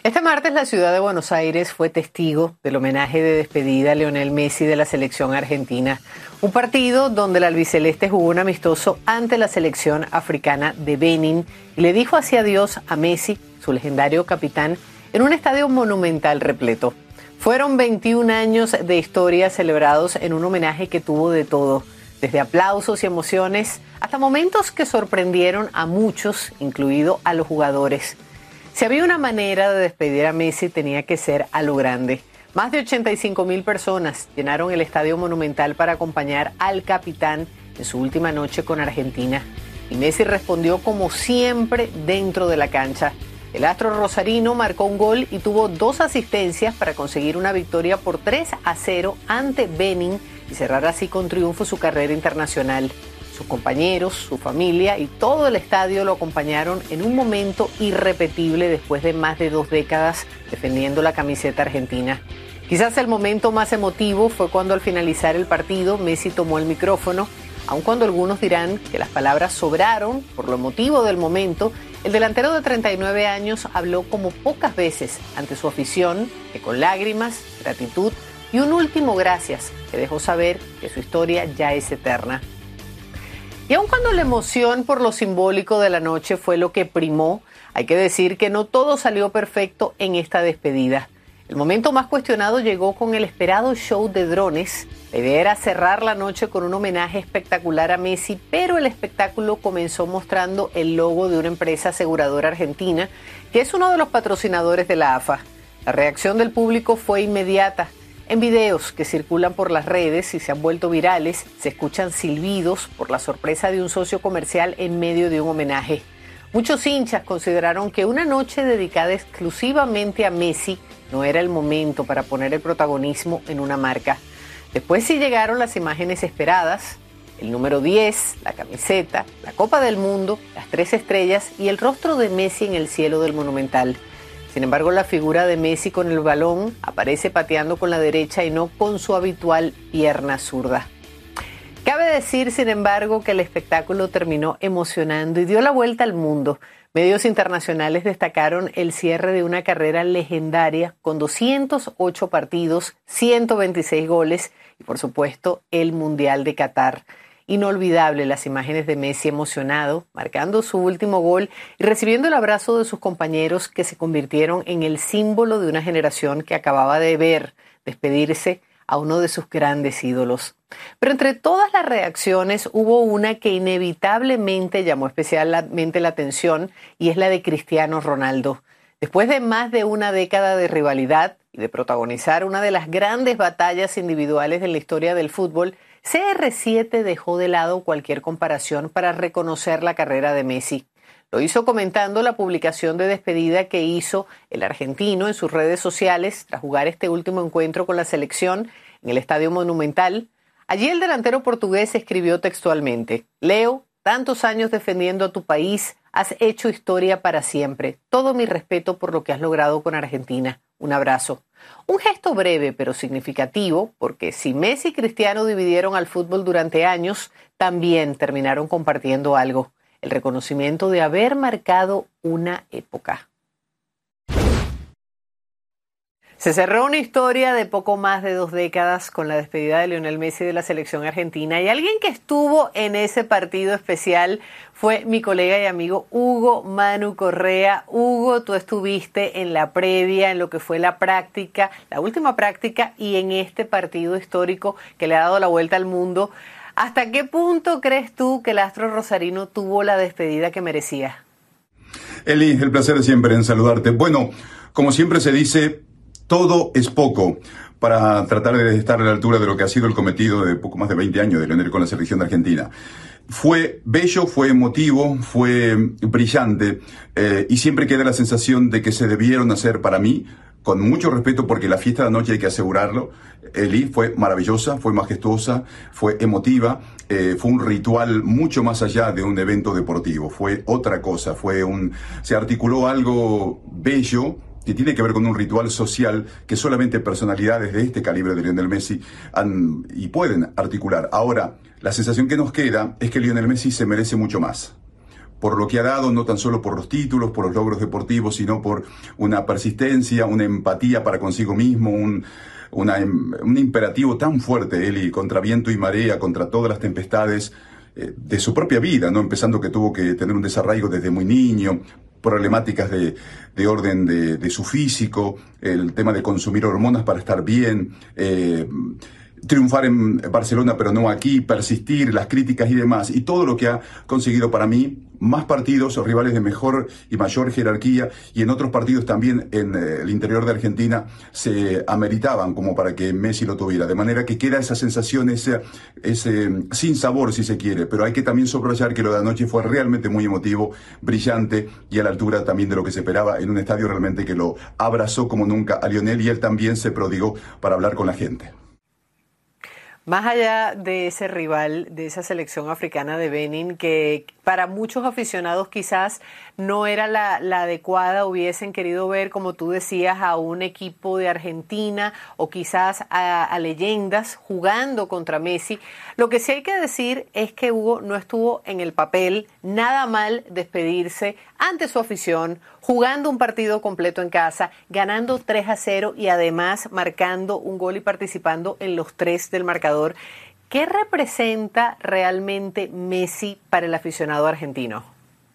Este martes la ciudad de Buenos Aires fue testigo del homenaje de despedida a Lionel Messi de la selección argentina. Un partido donde el albiceleste jugó un amistoso ante la selección africana de Benin y le dijo así adiós a Messi, su legendario capitán, en un estadio monumental repleto. Fueron 21 años de historia celebrados en un homenaje que tuvo de todo, desde aplausos y emociones hasta momentos que sorprendieron a muchos, incluido a los jugadores. Si había una manera de despedir a Messi, tenía que ser a lo grande. Más de 85,000 personas llenaron el Estadio Monumental para acompañar al capitán en su última noche con Argentina. Y Messi respondió como siempre dentro de la cancha. El astro rosarino marcó un gol y tuvo 2 asistencias para conseguir una victoria por 3-0 ante Benin y cerrar así con triunfo su carrera internacional. Sus compañeros, su familia y todo el estadio lo acompañaron en un momento irrepetible después de más de 2 décadas defendiendo la camiseta argentina. Quizás el momento más emotivo fue cuando al finalizar el partido Messi tomó el micrófono. Aun cuando algunos dirán que las palabras sobraron por lo emotivo del momento, el delantero de 39 años habló como pocas veces ante su afición, que con lágrimas, gratitud y un último gracias que dejó saber que su historia ya es eterna. Y aun cuando la emoción por lo simbólico de la noche fue lo que primó, hay que decir que no todo salió perfecto en esta despedida. El momento más cuestionado llegó con el esperado show de drones. La idea era cerrar la noche con un homenaje espectacular a Messi, pero el espectáculo comenzó mostrando el logo de una empresa aseguradora argentina, que es uno de los patrocinadores de la AFA. La reacción del público fue inmediata. En videos que circulan por las redes y se han vuelto virales, se escuchan silbidos por la sorpresa de un socio comercial en medio de un homenaje. Muchos hinchas consideraron que una noche dedicada exclusivamente a Messi no era el momento para poner el protagonismo en una marca. Después sí llegaron las imágenes esperadas, el número 10, la camiseta, la Copa del Mundo, las 3 estrellas y el rostro de Messi en el cielo del Monumental. Sin embargo, la figura de Messi con el balón aparece pateando con la derecha y no con su habitual pierna zurda. Cabe decir, sin embargo, que el espectáculo terminó emocionando y dio la vuelta al mundo. Medios internacionales destacaron el cierre de una carrera legendaria con 208 partidos, 126 goles y, por supuesto, el Mundial de Qatar. Inolvidable las imágenes de Messi emocionado, marcando su último gol y recibiendo el abrazo de sus compañeros que se convirtieron en el símbolo de una generación que acababa de ver despedirse a uno de sus grandes ídolos. Pero entre todas las reacciones hubo una que inevitablemente llamó especialmente la atención y es la de Cristiano Ronaldo. Después de más de una década de rivalidad y de protagonizar una de las grandes batallas individuales de la historia del fútbol, CR7 dejó de lado cualquier comparación para reconocer la carrera de Messi. Lo hizo comentando la publicación de despedida que hizo el argentino en sus redes sociales tras jugar este último encuentro con la selección en el Estadio Monumental. Allí el delantero portugués escribió textualmente: Leo, tantos años defendiendo a tu país, has hecho historia para siempre. Todo mi respeto por lo que has logrado con Argentina. Un abrazo. Un gesto breve pero significativo, porque si Messi y Cristiano dividieron al fútbol durante años, también terminaron compartiendo algo: el reconocimiento de haber marcado una época. Se cerró una historia de poco más de 2 décadas con la despedida de Lionel Messi de la selección argentina, y alguien que estuvo en ese partido especial fue mi colega y amigo Hugo Manu Correa. Hugo, tú estuviste en la previa, en lo que fue la práctica, la última práctica, y en este partido histórico que le ha dado la vuelta al mundo. ¿Hasta qué punto crees tú que el astro rosarino tuvo la despedida que merecía? Eli, el placer de siempre en saludarte. Bueno, como siempre se dice, todo es poco para tratar de estar a la altura de lo que ha sido el cometido de poco más de 20 años de Lionel con la selección de Argentina. Fue bello, fue emotivo, fue brillante, y siempre queda la sensación de que se debieron hacer, para mí, con mucho respeto, porque la fiesta de la noche hay que asegurarlo, Eli, fue maravillosa, fue majestuosa, fue emotiva, fue un ritual mucho más allá de un evento deportivo, fue otra cosa, se articuló algo bello que tiene que ver con un ritual social que solamente personalidades de este calibre de Lionel Messi y pueden articular. Ahora, la sensación que nos queda es que Lionel Messi se merece mucho más. por lo que ha dado, no tan solo por los títulos, por los logros deportivos, sino por una persistencia, una empatía para consigo mismo, un imperativo tan fuerte, Eli, contra viento y marea, contra todas las tempestades de su propia vida, ¿no? Empezando que tuvo que tener un desarraigo desde muy niño, problemáticas de orden de su físico, el tema de consumir hormonas para estar bien, triunfar en Barcelona pero no aquí, persistir, las críticas y demás, y todo lo que ha conseguido para mí, más partidos o rivales de mejor y mayor jerarquía, y en otros partidos también en el interior de Argentina se ameritaban como para que Messi lo tuviera, de manera que queda esa sensación, ese sin sabor si se quiere, pero hay que también subrayar que lo de anoche fue realmente muy emotivo, brillante y a la altura también de lo que se esperaba en un estadio realmente que lo abrazó como nunca a Lionel, y él también se prodigó para hablar con la gente. Más allá de ese rival, de esa selección africana de Benin, que para muchos aficionados quizás no era la adecuada, hubiesen querido ver, como tú decías, a un equipo de Argentina o quizás a leyendas jugando contra Messi. Lo que sí hay que decir es que Hugo no estuvo en el papel nada mal despedirse ante su afición, jugando un partido completo en casa, ganando 3-0 y además marcando un gol y participando en los 3 del marcador. ¿Qué representa realmente Messi para el aficionado argentino?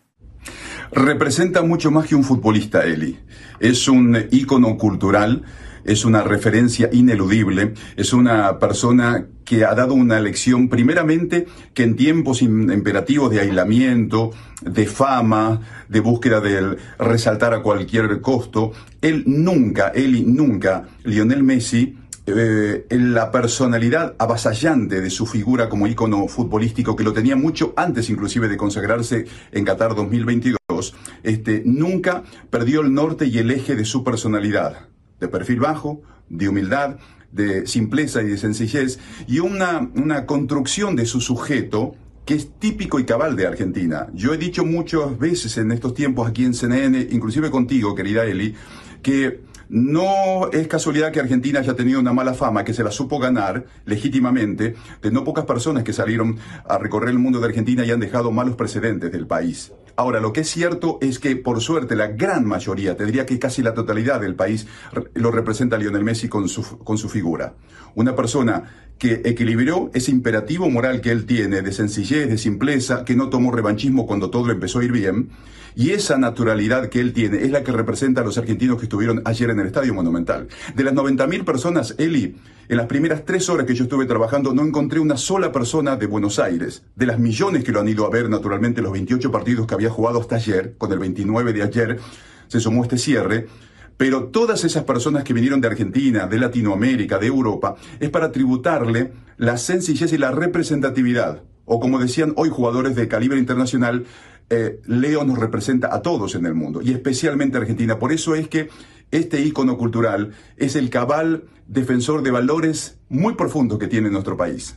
Representa mucho más que un futbolista, Eli. Es un ícono cultural, es una referencia ineludible, es una persona que ha dado una lección, primeramente, que en tiempos imperativos de aislamiento, de fama, de búsqueda del resaltar a cualquier costo, Eli nunca, Lionel Messi, en la personalidad avasallante de su figura como ícono futbolístico, que lo tenía mucho antes inclusive de consagrarse en Qatar 2022, nunca perdió el norte y el eje de su personalidad, de perfil bajo, de humildad, de simpleza y de sencillez, y una construcción de su sujeto que es típico y cabal de Argentina. Yo he dicho muchas veces en estos tiempos aquí en CNN, inclusive contigo, querida Eli, que no es casualidad que Argentina haya tenido una mala fama, que se la supo ganar legítimamente, de no pocas personas que salieron a recorrer el mundo de Argentina y han dejado malos precedentes del país. Ahora, lo que es cierto es que, por suerte, la gran mayoría, te diría que casi la totalidad del país, lo representa Lionel Messi con su figura. Una persona que equilibró ese imperativo moral que él tiene, de sencillez, de simpleza, que no tomó revanchismo cuando todo empezó a ir bien, y esa naturalidad que él tiene es la que representa a los argentinos que estuvieron ayer en el Estadio Monumental. De las 90.000 personas, Eli, en las primeras 3 horas que yo estuve trabajando, no encontré una sola persona de Buenos Aires. De las millones que lo han ido a ver, naturalmente, los 28 partidos que había jugado hasta ayer, con el 29 de ayer, se sumó este cierre. Pero todas esas personas que vinieron de Argentina, de Latinoamérica, de Europa, es para tributarle la sencillez y la representatividad. O como decían hoy jugadores de calibre internacional, Leo nos representa a todos en el mundo, y especialmente a Argentina. Por eso es que este ícono cultural es el cabal defensor de valores muy profundos que tiene nuestro país.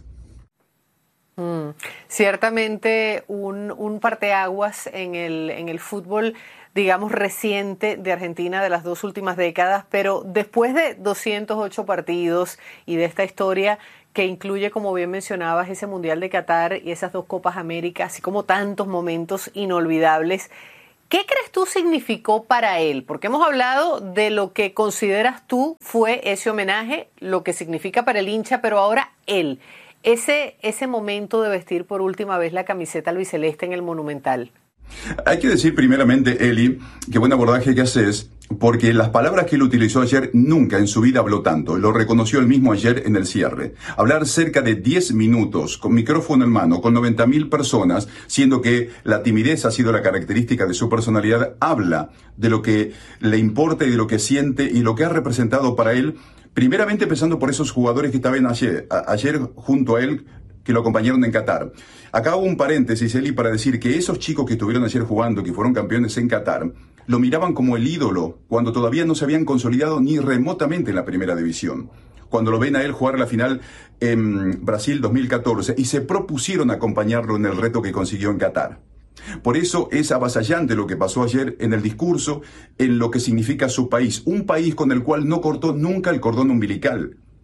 Ciertamente un parteaguas en el fútbol, digamos, reciente de Argentina de las 2 últimas décadas, pero después de 208 partidos y de esta historia que incluye, como bien mencionabas, ese Mundial de Qatar y esas 2 Copas América, así como tantos momentos inolvidables, ¿qué crees tú significó para él? Porque hemos hablado de lo que consideras tú fue ese homenaje, lo que significa para el hincha, pero ahora él, ese momento de vestir por última vez la camiseta albiceleste en el Monumental. Hay que decir primeramente, Eli, qué buen abordaje que haces, porque las palabras que él utilizó ayer nunca en su vida habló tanto. Lo reconoció él mismo ayer en el cierre. Hablar cerca de 10 minutos, con micrófono en mano, con 90.000 personas, siendo que la timidez ha sido la característica de su personalidad, habla de lo que le importa y de lo que siente y lo que ha representado para él, primeramente empezando por esos jugadores que estaban ayer junto a él, que lo acompañaron en Qatar. Acá hago un paréntesis, Eli, para decir que esos chicos que estuvieron ayer jugando, que fueron campeones en Qatar, lo miraban como el ídolo cuando todavía no se habían consolidado ni remotamente en la primera división. Cuando lo ven a él jugar la final en Brasil 2014 y se propusieron acompañarlo en el reto que consiguió en Qatar. Por eso es avasallante lo que pasó ayer en el discurso, en lo que significa su país, un país con el cual no cortó nunca el cordón umbilical.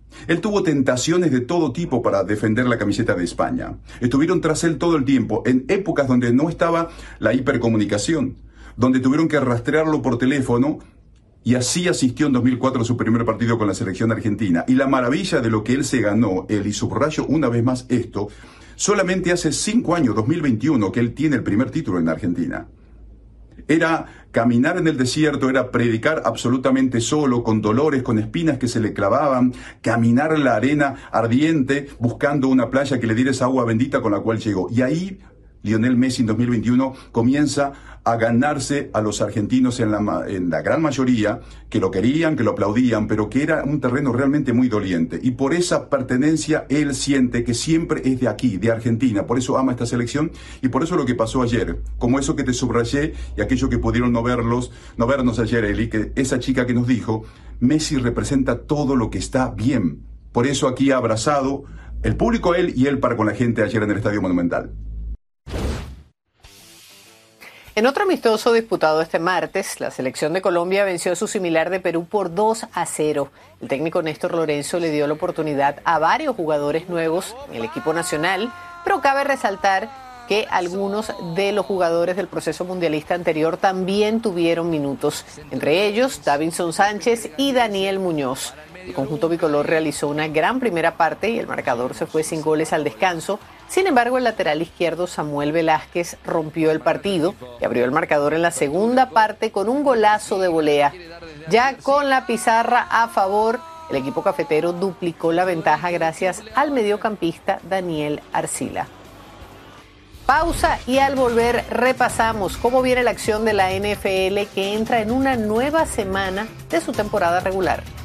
Él tuvo tentaciones de todo tipo para defender la camiseta de España. Estuvieron tras él todo el tiempo, en épocas donde no estaba la hipercomunicación, donde tuvieron que rastrearlo por teléfono, y así asistió en 2004 a su primer partido con la selección argentina. Y la maravilla de lo que él se ganó, y subrayo una vez más esto, solamente hace 5 años, 2021, que él tiene el primer título en Argentina. Era caminar en el desierto, era predicar absolutamente solo, con dolores, con espinas que se le clavaban, caminar en la arena ardiente, buscando una playa que le diera esa agua bendita con la cual llegó. Y ahí Lionel Messi en 2021 comienza a ganarse a los argentinos en la gran mayoría, que lo querían, que lo aplaudían, pero que era un terreno realmente muy doliente. Y por esa pertenencia él siente que siempre es de aquí, de Argentina. Por eso ama esta selección y por eso lo que pasó ayer, como eso que te subrayé y aquello que pudieron no vernos ayer, Eli, que esa chica que nos dijo, Messi representa todo lo que está bien. Por eso aquí ha abrazado el público a él y él para con la gente ayer en el Estadio Monumental. En otro amistoso disputado este martes, la selección de Colombia venció a su similar de Perú por 2-0. El técnico Néstor Lorenzo le dio la oportunidad a varios jugadores nuevos en el equipo nacional, pero cabe resaltar que algunos de los jugadores del proceso mundialista anterior también tuvieron minutos, entre ellos Davinson Sánchez y Daniel Muñoz. El conjunto bicolor realizó una gran primera parte y el marcador se fue sin goles al descanso. Sin embargo, el lateral izquierdo Samuel Velázquez rompió el partido y abrió el marcador en la segunda parte con un golazo de volea. Ya con la pizarra a favor, el equipo cafetero duplicó la ventaja gracias al mediocampista Daniel Arcila. Pausa y al volver repasamos cómo viene la acción de la NFL que entra en una nueva semana de su temporada regular.